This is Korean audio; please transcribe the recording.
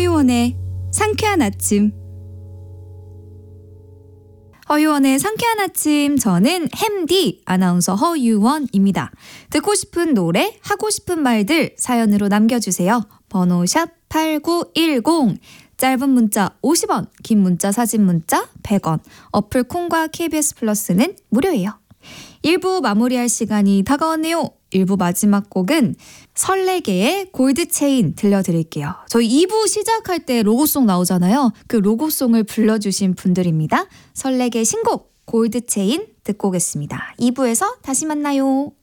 허유원의 상쾌한 아침. 허유원의 상쾌한 아침, 저는 햄디 아나운서 허유원입니다. 듣고 싶은 노래, 하고 싶은 말들 사연으로 남겨주세요. 번호 샵 8910, 짧은 문자 50원, 긴 문자 사진 문자 100원, 어플 콩과 KBS 플러스는 무료예요. 1부 마무리할 시간이 다가왔네요. 1부 마지막 곡은 설레게의 골드체인 들려드릴게요. 저희 2부 시작할 때 로고송 나오잖아요. 그 로고송을 불러주신 분들입니다. 설레게 신곡 골드체인 듣고 오겠습니다. 2부에서 다시 만나요.